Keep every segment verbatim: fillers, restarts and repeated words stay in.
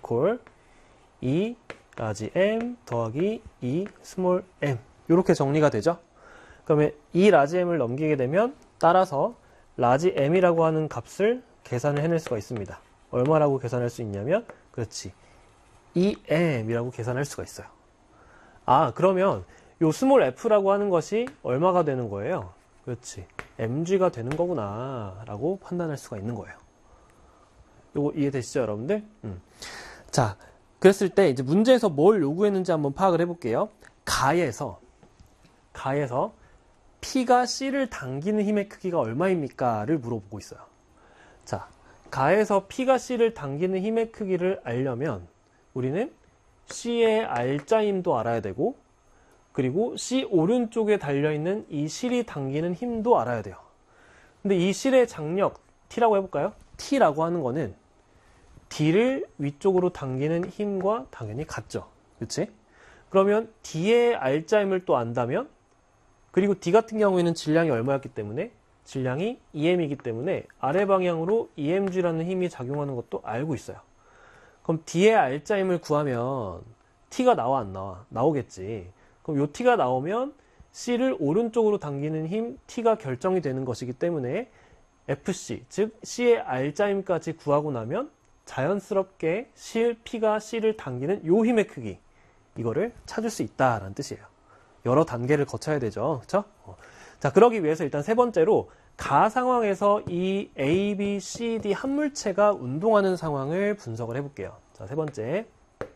equal E 라지 M 더하기 E 스몰 m 이렇게 정리가 되죠. 그러면 E 라지 M을 넘기게 되면 따라서 라지 M이라고 하는 값을 계산을 해낼 수가 있습니다. 얼마라고 계산할 수 있냐면 그렇지 이 엠이라고 계산할 수가 있어요. 아 그러면 요 스몰 f라고 하는 것이 얼마가 되는 거예요? 그렇지 엠지가 되는 거구나 라고 판단할 수가 있는 거예요. 요거 이해되시죠 여러분들? 음. 자 그랬을 때 이제 문제에서 뭘 요구했는지 한번 파악을 해볼게요. 가에서 가에서 P가 C를 당기는 힘의 크기가 얼마입니까? 를 물어보고 있어요. 자, 가에서 P가 C를 당기는 힘의 크기를 알려면 우리는 C의 R자임도 알아야 되고 그리고 C 오른쪽에 달려있는 이 실이 당기는 힘도 알아야 돼요. 근데 이 실의 장력 T라고 해볼까요? T라고 하는 거는 D를 위쪽으로 당기는 힘과 당연히 같죠. 그치? 그러면 D의 R자임을 또 안다면 그리고 D 같은 경우에는 질량이 얼마였기 때문에 질량이 이 엠이기 때문에 아래 방향으로 이 엠지라는 힘이 작용하는 것도 알고 있어요. 그럼 D의 R자임을 구하면 T가 나와 안 나와? 나오겠지. 그럼 요 T가 나오면 C를 오른쪽으로 당기는 힘 T가 결정이 되는 것이기 때문에 에프씨, 즉 C의 R자임까지 구하고 나면 자연스럽게 실 P가 C를 당기는 요 힘의 크기 이거를 찾을 수 있다라는 뜻이에요. 여러 단계를 거쳐야 되죠. 그쵸? 어. 자, 그러기 위해서 일단 세 번째로 가 상황에서 이 A, B, C, D 한 물체가 운동하는 상황을 분석을 해볼게요. 자, 세 번째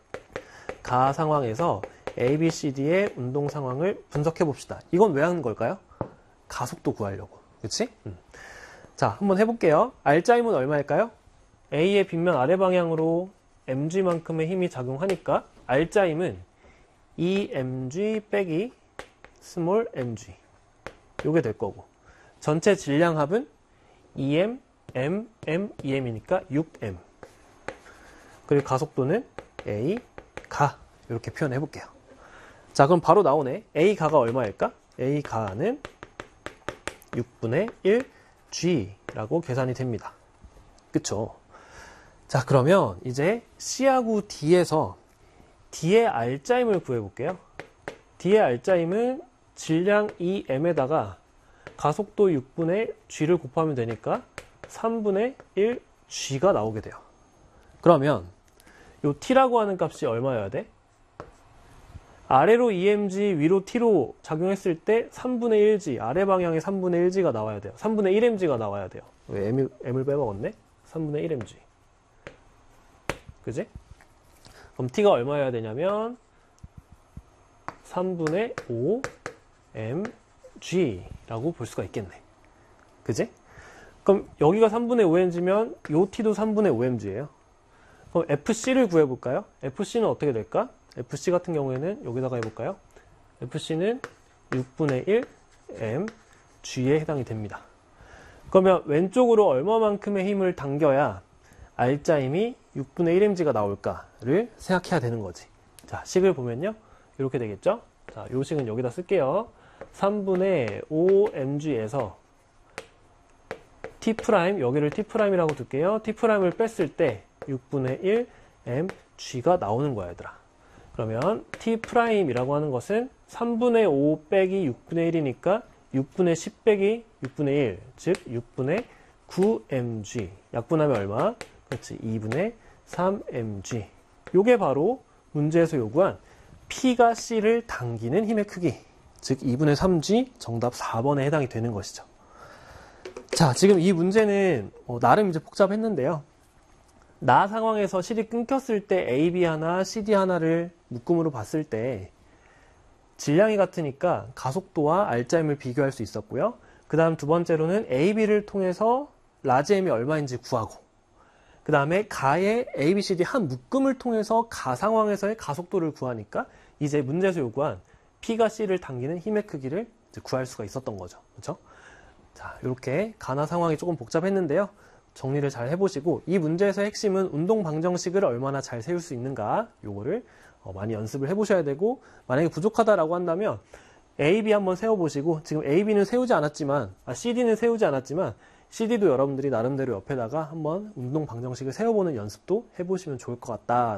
가 상황에서 A, B, C, D의 운동 상황을 분석해 봅시다. 이건 왜 하는 걸까요? 가속도 구하려고. 그치? 음. 자, 한번 해볼게요. R자임은 얼마일까요? A의 빗면 아래 방향으로 엠지만큼의 힘이 작용하니까 R자임은 이 엠지 빼기 스몰 엠지 요게 될 거고 전체 질량합은 이 엠, M, M, 이 엠이니까 육 엠 그리고 가속도는 A, 가 이렇게 표현해 볼게요. 자 그럼 바로 나오네. A, 가가 얼마일까? A, 가는 육분의 일 G라고 계산이 됩니다. 그쵸? 자 그러면 이제 C하고 D에서 D의 R자임을 구해볼게요. D의 R자임은 질량 이 엠에다가 가속도 육분의 G를 곱하면 되니까 삼분의 일 G가 나오게 돼요. 그러면 요 T라고 하는 값이 얼마여야 돼? 아래로 이 엠지, 위로 T로 작용했을 때 삼분의 일 지, 아래 방향에 삼분의 일 지가 나와야 돼요. 삼분의 일 엠지가 나와야 돼요. 왜 M을, M을 빼먹었네? 삼분의 일 엠지. 그지? 그럼 T가 얼마여야 되냐면 삼분의 오 엠지라고 볼 수가 있겠네. 그지? 그럼 여기가 삼분의 오 엠지면 요 T도 삼분의 오 엠지예요. 그럼 에프씨를 구해볼까요? 에프씨는 어떻게 될까? 에프씨 같은 경우에는 여기다가 해볼까요? 에프씨는 육분의 일 엠지에 해당이 됩니다. 그러면 왼쪽으로 얼마만큼의 힘을 당겨야 R자임이 육분의 일 엠지가 나올까를 생각해야 되는 거지. 자, 식을 보면요. 이렇게 되겠죠? 자, 요 식은 여기다 쓸게요. 삼분의 오 엠지에서 T', 여기를 T'이라고 둘게요. T'을 뺐을 때 육분의 일 엠지가 나오는 거야, 얘들아. 그러면 T'이라고 하는 것은 삼분의 오 빼기 육분의 일이니까 육분의 십 빼기 육분의 일, 즉 육분의 구 엠지. 약분하면 얼마? 그렇지, 이분의 삼 엠지. 요게 바로 문제에서 요구한 P가 C를 당기는 힘의 크기, 즉 이분의 삼 지, 정답 사 번에 해당이 되는 것이죠. 자, 지금 이 문제는 어, 나름 이제 복잡했는데요. 나 상황에서 실이 끊겼을 때 A, B 하나, C, D 하나를 묶음으로 봤을 때 질량이 같으니까 가속도와 R자임을 비교할 수 있었고요. 그 다음 두 번째로는 A, B를 통해서 라지 M이 얼마인지 구하고, 그 다음에 가의 A, B, C, D 한 묶음을 통해서 가 상황에서의 가속도를 구하니까 이제 문제에서 요구한 P가 C를 당기는 힘의 크기를 구할 수가 있었던 거죠. 그렇죠? 자, 이렇게 가나 상황이 조금 복잡했는데요. 정리를 잘 해보시고 이 문제에서의 핵심은 운동 방정식을 얼마나 잘 세울 수 있는가, 요거를 어, 많이 연습을 해보셔야 되고, 만약에 부족하다라고 한다면 A, B 한번 세워보시고, 지금 A, B는 세우지 않았지만, 아, C, D는 세우지 않았지만 씨 디도 여러분들이 나름대로 옆에다가 한번 운동 방정식을 세워보는 연습도 해보시면 좋을 것 같다.